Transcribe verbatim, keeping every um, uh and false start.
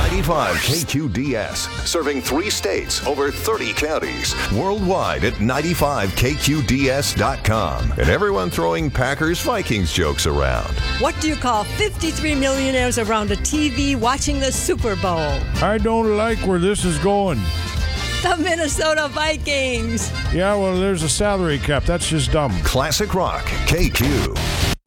ninety-five K Q D S, serving three states, over thirty counties, worldwide at ninety-five K Q D S dot com. And everyone throwing Packers Vikings jokes around. What do you call fifty-three millionaires around a T V watching the Super Bowl? I don't like where this is going. The Minnesota Vikings. Yeah, well, there's a salary cap. That's just dumb. Classic Rock, K Q.